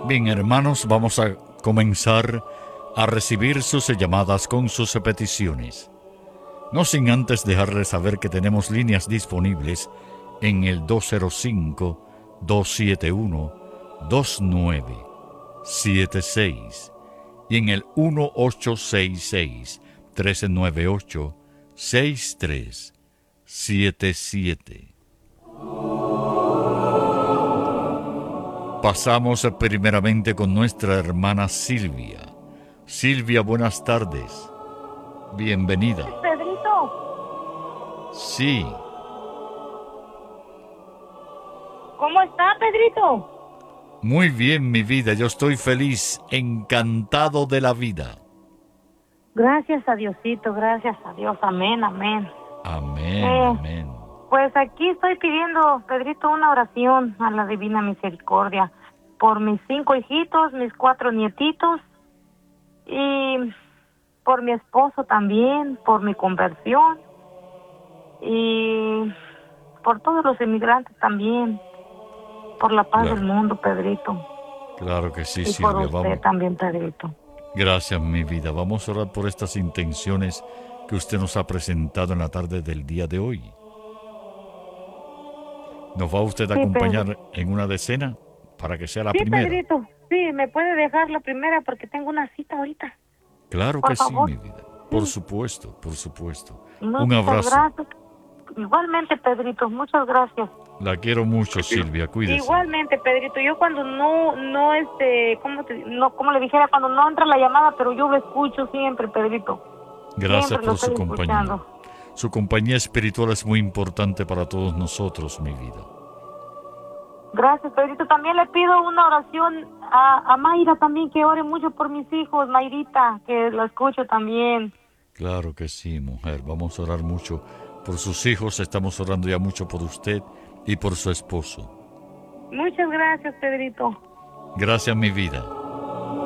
Bien, hermanos, vamos a comenzar a recibir sus llamadas con sus peticiones. No sin antes dejarles saber que tenemos líneas disponibles en el 205-271-2976 y en el 1866-1398-6377. Pasamos primeramente con nuestra hermana Silvia. Silvia, buenas tardes. Bienvenida. Pedrito. Sí. ¿Cómo está, Pedrito? Muy bien, mi vida. Yo estoy feliz, encantado de la vida. Gracias a Diosito, gracias a Dios. Amén, amén. Amén, amén. Pues aquí estoy pidiendo, Pedrito, una oración a la Divina Misericordia por mis 5 hijitos, mis 4 nietitos y por mi esposo también, por mi conversión y por todos los inmigrantes también, por la paz del mundo, Pedrito. Claro que sí, y Silvia. por usted vamos. También, Pedrito. Gracias, mi vida. Vamos a orar por estas intenciones que usted nos ha presentado en la tarde del día de hoy. ¿Nos va usted a acompañar en una decena para que sea la primera? Sí, Pedrito. Sí, me puede dejar la primera porque tengo una cita ahorita. Claro Por que favor. sí, mi vida. Por supuesto, por supuesto. Muchas Un abrazo. Gracias. Igualmente, Pedrito, muchas gracias. La quiero mucho, Silvia, cuídese. Igualmente, Pedrito, yo cuando no, como le dijera, cuando no entra la llamada, pero yo lo escucho siempre, Pedrito. Gracias siempre por su compañía. Su compañía espiritual es muy importante para todos nosotros, mi vida. Gracias, Pedrito. También le pido una oración a Mayra también, que ore mucho por mis hijos, Mayrita, que lo escucho también. Claro que sí, mujer. Vamos a orar mucho por sus hijos. Estamos orando ya mucho por usted y por su esposo. Muchas gracias, Pedrito. Gracias, mi vida.